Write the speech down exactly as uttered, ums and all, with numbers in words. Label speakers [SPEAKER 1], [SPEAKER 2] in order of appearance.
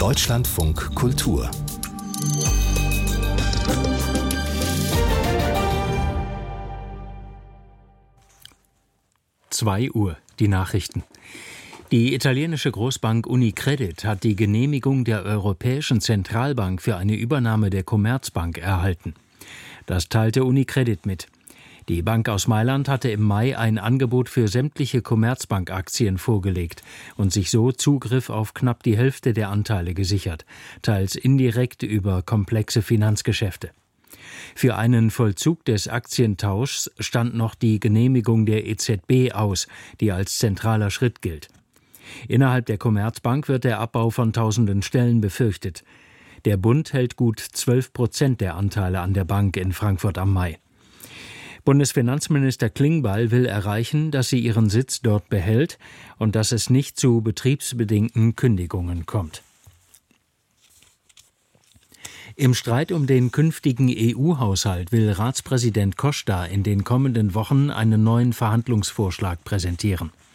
[SPEAKER 1] Deutschlandfunk Kultur.
[SPEAKER 2] zwei Uhr, die Nachrichten. Die italienische Großbank Unicredit hat die Genehmigung der Europäischen Zentralbank für eine Übernahme der Commerzbank erhalten. Das teilte Unicredit mit. Die Bank aus Mailand hatte im Mai ein Angebot für sämtliche Commerzbank-Aktien vorgelegt und sich so Zugriff auf knapp die Hälfte der Anteile gesichert, teils indirekt über komplexe Finanzgeschäfte. Für einen Vollzug des Aktientauschs stand noch die Genehmigung der E Z B aus, die als zentraler Schritt gilt. Innerhalb der Commerzbank wird der Abbau von tausenden Stellen befürchtet. Der Bund hält gut zwölf Prozent der Anteile an der Bank in Frankfurt am Main. Bundesfinanzminister Klingbeil will erreichen, dass sie ihren Sitz dort behält und dass es nicht zu betriebsbedingten Kündigungen kommt. Im Streit um den künftigen E U-Haushalt will Ratspräsident Costa in den kommenden Wochen einen neuen Verhandlungsvorschlag präsentieren.